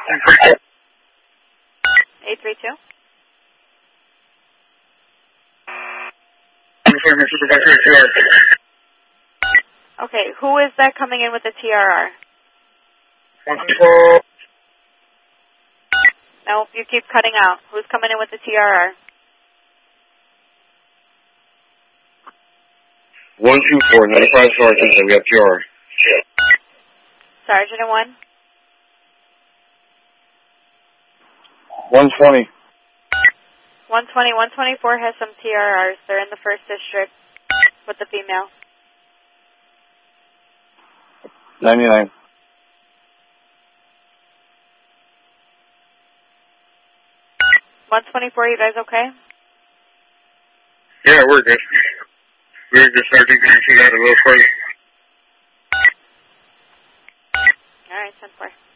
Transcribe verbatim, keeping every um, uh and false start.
eight three two. Okay, who is that coming in with the T R R? No, you keep cutting out. Who's coming in with the T R R? one two four, ninety-five Sergeant, and we have T R R. Sergeant and one? one twenty. one twenty, one twenty-four has some T R Rs. They're in the first district with the female. ninety-nine. one twenty-four, you guys okay? Yeah, we're good. We're just starting to see that a little further. All right, ten four.